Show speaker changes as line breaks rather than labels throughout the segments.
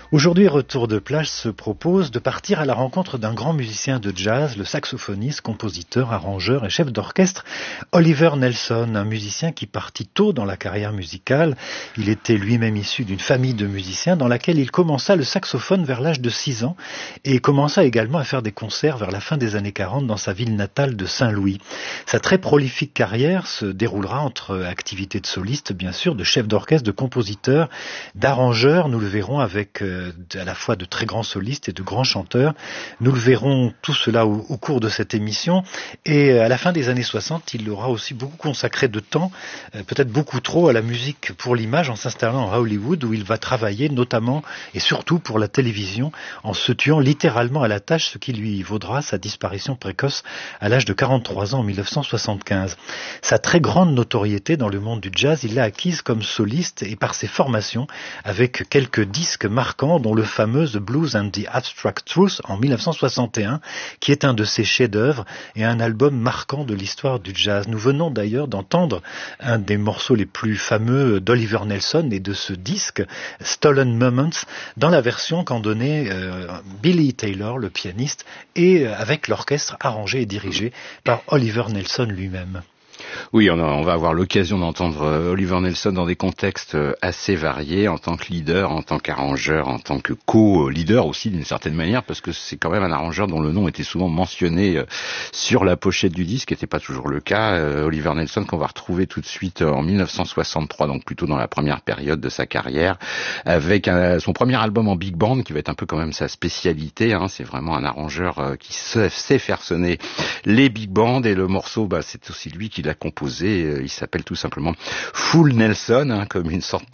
Aujourd'hui, Retour de plage se propose de partir à la rencontre d'un grand musicien de jazz, le saxophoniste, compositeur, arrangeur et chef d'orchestre Oliver Nelson, un musicien qui partit tôt dans la carrière musicale. Il était lui-même issu d'une famille de musiciens dans laquelle il commença le saxophone vers l'âge de 6 ans et commença également à faire des concerts vers la fin des années 40 dans sa ville natale de Saint-Louis. Sa très prolifique carrière se déroulera entre activités de soliste, bien sûr, de chef d'orchestre, de compositeur, d'arrangeur. Nous le verrons avec à la fois de très grands solistes et de grands chanteurs. Nous le verrons tout cela au cours de cette émission. Et à la fin des années 60, il aura aussi beaucoup consacré de temps, peut-être beaucoup trop, à la musique pour l'image en s'installant à Hollywood où il va travailler notamment et surtout pour la télévision en se tuant littéralement à la tâche, ce qui lui vaudra sa disparition précoce à l'âge de 43 ans en 1975. Sa très grande notoriété dans le monde du jazz, il l'a acquise comme soliste et par ses formations avec quelques disques marquants dont le fameux The Blues and the Abstract Truth en 1961, qui est un de ses chefs-d'œuvre et un album marquant de l'histoire du jazz. Nous venons d'ailleurs d'entendre un des morceaux les plus fameux d'Oliver Nelson et de ce disque, Stolen Moments, dans la version qu'en donnait Billy Taylor, le pianiste, et avec l'orchestre arrangé et dirigé par Oliver Nelson lui-même.
Oui, on va avoir l'occasion d'entendre Oliver Nelson dans des contextes assez variés, en tant que leader, en tant qu'arrangeur, en tant que co-leader aussi d'une certaine manière, parce que c'est quand même un arrangeur dont le nom était souvent mentionné sur la pochette du disque, ce qui n'était pas toujours le cas. Oliver Nelson qu'on va retrouver tout de suite en 1963, donc plutôt dans la première période de sa carrière, avec son premier album en big band, qui va être un peu quand même sa spécialité. C'est vraiment un arrangeur qui sait faire sonner les big bands, et le morceau, c'est aussi lui qui l'a composé. Il s'appelle tout simplement Full Nelson, comme une sorte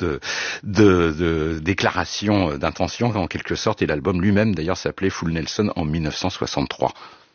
de déclaration d'intention en quelque sorte, et l'album lui-même d'ailleurs s'appelait Full Nelson en 1963.